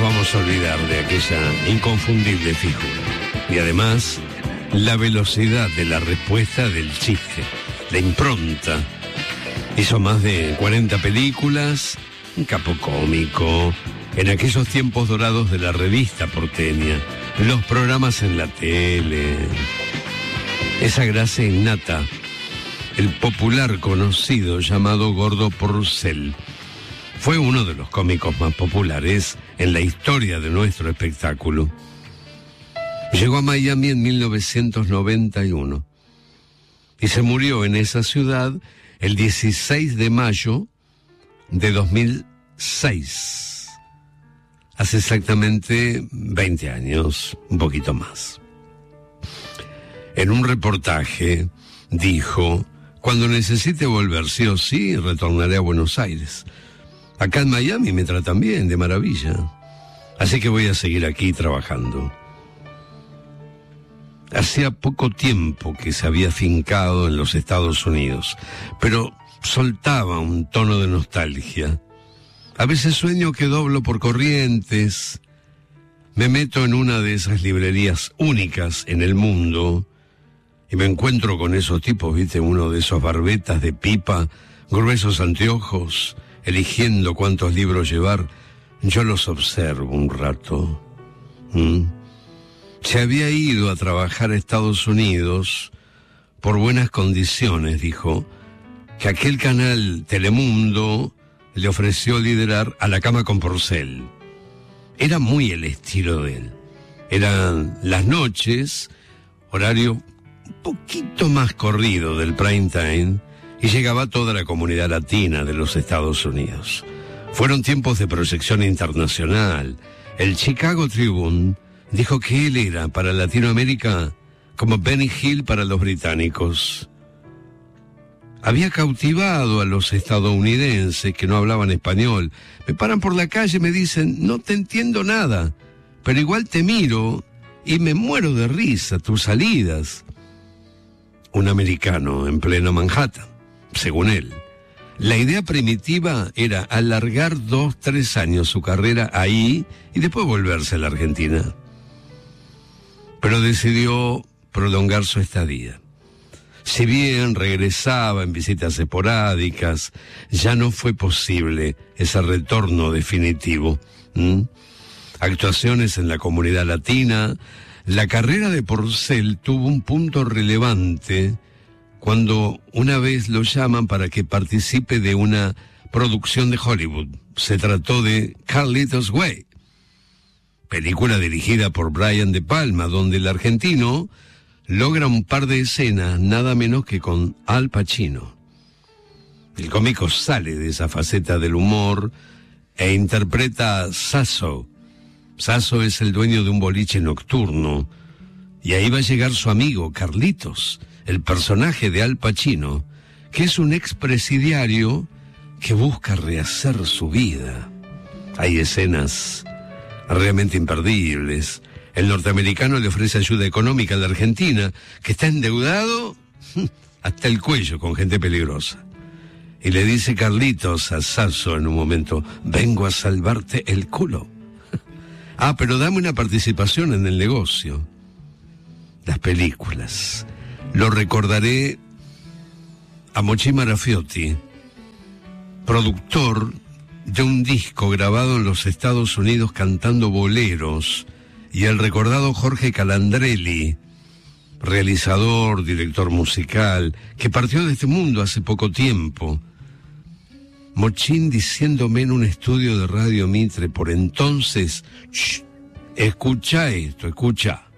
vamos a olvidar de aquella inconfundible figura. Y además, la velocidad de la respuesta del chiste, la impronta. Hizo más de 40 películas, un capo cómico, en aquellos tiempos dorados de la revista porteña, los programas en la tele. Esa gracia innata, el popular conocido llamado Gordo Porcel, fue uno de los cómicos más populares en la historia de nuestro espectáculo. Llegó a Miami en 1991 y se murió en esa ciudad el 16 de mayo de 2006. Hace exactamente 20 años, un poquito más. En un reportaje dijo: cuando necesite volver sí o sí, retornaré a Buenos Aires. Acá en Miami me tratan bien, de maravilla. Así que voy a seguir aquí trabajando. Hacía poco tiempo que se había afincado en los Estados Unidos, pero soltaba un tono de nostalgia. A veces sueño que doblo por Corrientes, me meto en una de esas librerías únicas en el mundo y me encuentro con esos tipos, ¿viste? Uno de esos barbetas de pipa, gruesos anteojos, eligiendo cuántos libros llevar. Yo los observo un rato. Se había ido a trabajar a Estados Unidos por buenas condiciones, dijo, que aquel canal Telemundo le ofreció liderar A la cama con Porcel. Era muy el estilo de él. Eran las noches, horario un poquito más corrido del prime time, y llegaba toda la comunidad latina de los Estados Unidos. Fueron tiempos de proyección internacional. El Chicago Tribune dijo que él era para Latinoamérica como Benny Hill para los británicos. Había cautivado a los estadounidenses que no hablaban español. Me paran por la calle y me dicen: no te entiendo nada, pero igual te miro y me muero de risa tus salidas. Un americano en pleno Manhattan, según él. La idea primitiva era alargar 2-3 años su carrera ahí y después volverse a la Argentina. Pero decidió prolongar su estadía. Si bien regresaba en visitas esporádicas, ya no fue posible ese retorno definitivo. Actuaciones en la comunidad latina. La carrera de Porcel tuvo un punto relevante cuando una vez lo llaman para que participe de una producción de Hollywood. Se trató de Carlitos Way, película dirigida por Brian De Palma, donde el argentino logra un par de escenas, nada menos que con Al Pacino. El cómico sale de esa faceta del humor e interpreta a Sasso. Sasso es el dueño de un boliche nocturno, y ahí va a llegar su amigo Carlitos, el personaje de Al Pacino, que es un expresidiario que busca rehacer su vida. Hay escenas realmente imperdibles. El norteamericano le ofrece ayuda económica a la Argentina, que está endeudado hasta el cuello con gente peligrosa. Y le dice Carlitos a Sasso en un momento: vengo a salvarte el culo. Pero dame una participación en el negocio. Las películas. Lo recordaré a Mochi Marafiotti, productor de un disco grabado en los Estados Unidos cantando boleros, y el recordado Jorge Calandrelli, realizador, director musical, que partió de este mundo hace poco tiempo. Mochín diciéndome en un estudio de Radio Mitre por entonces: escucha esto, escucha.